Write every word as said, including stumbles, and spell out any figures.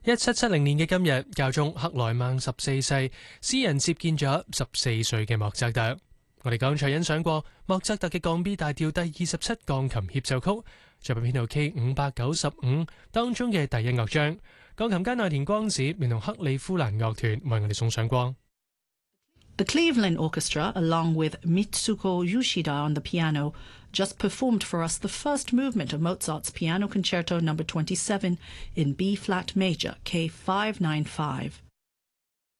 一七七零年嘅今日，教宗克萊孟十四世，私人接見咗十四歲嘅莫扎特。我哋剛才欣賞過莫扎特嘅降 B 大調第二十七鋼琴協奏曲，作品編號 K 五百九十五當中嘅第一樂章，鋼琴家內田光子聯同克里夫蘭樂團為我哋送上光。 The Cleveland Orchestra, along with Mitsuko Yoshida on the piano, just performed for us the first movement of Mozart's Piano Concerto number twenty-seven in B-flat major, K five ninety-five.